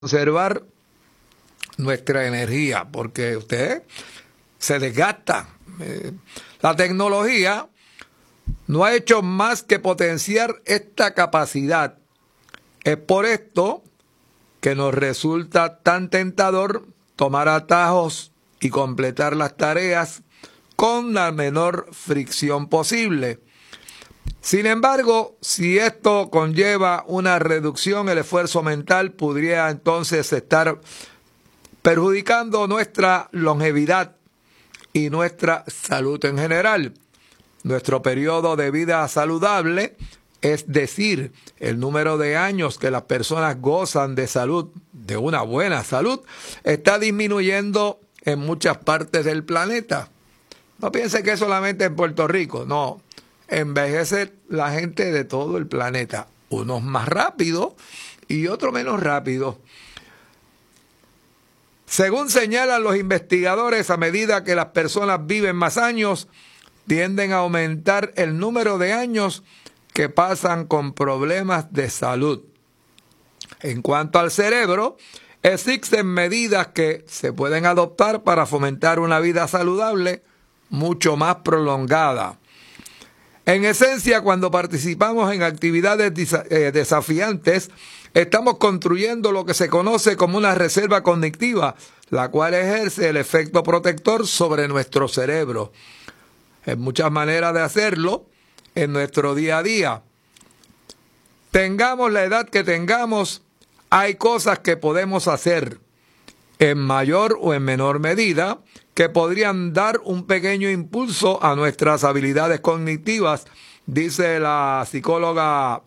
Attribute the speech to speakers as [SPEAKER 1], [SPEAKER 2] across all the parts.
[SPEAKER 1] conservar nuestra energía, porque usted se desgasta. La tecnología no ha hecho más que potenciar esta capacidad. Es por esto que nos resulta tan tentador tomar atajos y completar las tareas con la menor fricción posible. Sin embargo, si esto conlleva una reducción, el esfuerzo mental podría entonces estar perjudicando nuestra longevidad y nuestra salud en general. Nuestro periodo de vida saludable, es decir, el número de años que las personas gozan de salud, de una buena salud, está disminuyendo en muchas partes del planeta. No piense que es solamente en Puerto Rico, no. Envejece la gente de todo el planeta, unos más rápido y otros menos rápido. Según señalan los investigadores, a medida que las personas viven más años, tienden a aumentar el número de años que pasan con problemas de salud. En cuanto al cerebro, existen medidas que se pueden adoptar para fomentar una vida saludable mucho más prolongada. En esencia, cuando participamos en actividades desafiantes, estamos construyendo lo que se conoce como una reserva cognitiva, la cual ejerce el efecto protector sobre nuestro cerebro. Hay muchas maneras de hacerlo en nuestro día a día. Tengamos la edad que tengamos, hay cosas que podemos hacer en mayor o en menor medida que podrían dar un pequeño impulso a nuestras habilidades cognitivas, dice la psicóloga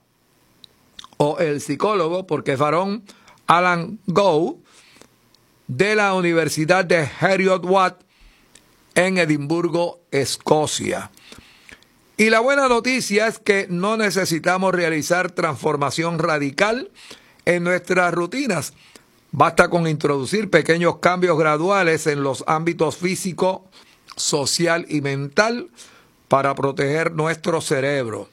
[SPEAKER 1] o el psicólogo, porque es varón, Alan Gow, de la Universidad de Heriot-Watt en Edimburgo, Escocia. Y la buena noticia es que no necesitamos realizar transformación radical en nuestras rutinas. Basta con introducir pequeños cambios graduales en los ámbitos físico, social y mental para proteger nuestro cerebro.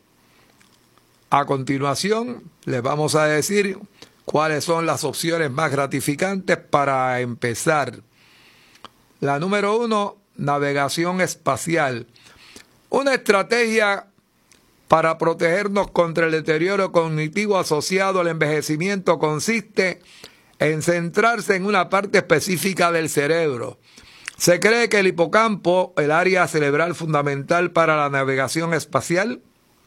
[SPEAKER 1] A continuación, les vamos a decir cuáles son las opciones más gratificantes para empezar. La número 1, navegación espacial. Una estrategia para protegernos contra el deterioro cognitivo asociado al envejecimiento consiste en centrarse en una parte específica del cerebro. Se cree que el hipocampo, el área cerebral fundamental para la navegación espacial,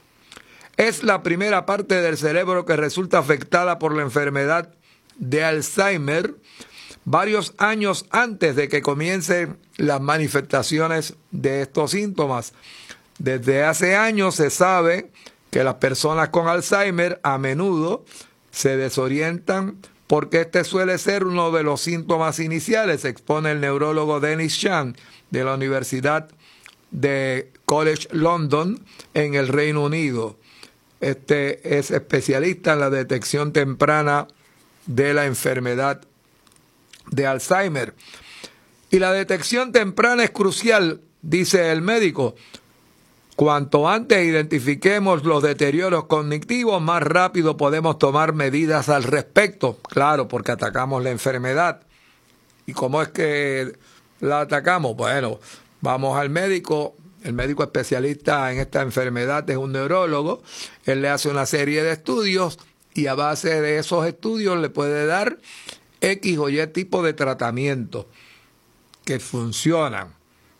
[SPEAKER 1] es la primera parte del cerebro que resulta afectada por la enfermedad de Alzheimer varios años antes de que comiencen las manifestaciones de estos síntomas. Desde hace años se sabe que las personas con Alzheimer a menudo se desorientan porque este suele ser uno de los síntomas iniciales, expone el neurólogo Dennis Chan de la Universidad de College London en el Reino Unido. Este es especialista en la detección temprana de la enfermedad de Alzheimer. Y la detección temprana es crucial, dice el médico. Cuanto antes identifiquemos los deterioros cognitivos, más rápido podemos tomar medidas al respecto. Claro, porque atacamos la enfermedad. ¿Y cómo es que la atacamos? Bueno, vamos al médico. El médico especialista en esta enfermedad es un neurólogo. Él le hace una serie de estudios y a base de esos estudios le puede dar X o Y tipo de tratamiento que funcionan.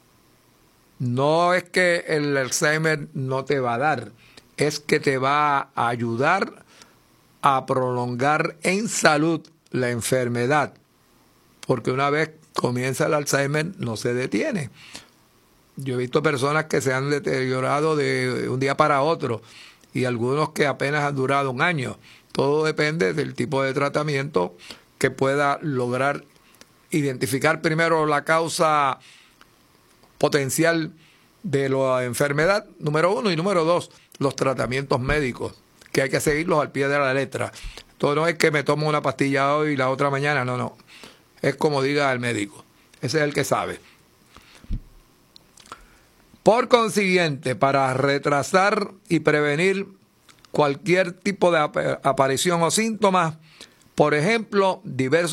[SPEAKER 1] No es que el Alzheimer no te va a dar, es que te va a ayudar a prolongar en salud la enfermedad, porque una vez comienza el Alzheimer no se detiene. Yo he visto personas que se han deteriorado de un día para otro y algunos que apenas han durado un año. Todo depende del tipo de tratamiento que pueda lograr identificar primero la causa potencial de la enfermedad, número 1, y número 2, los tratamientos médicos, que hay que seguirlos al pie de la letra. Todo no es que me tomo una pastilla hoy y la otra mañana, no. Es como diga el médico. Ese es el que sabe. Por consiguiente, para retrasar y prevenir cualquier tipo de aparición o síntomas, Por ejemplo, diversos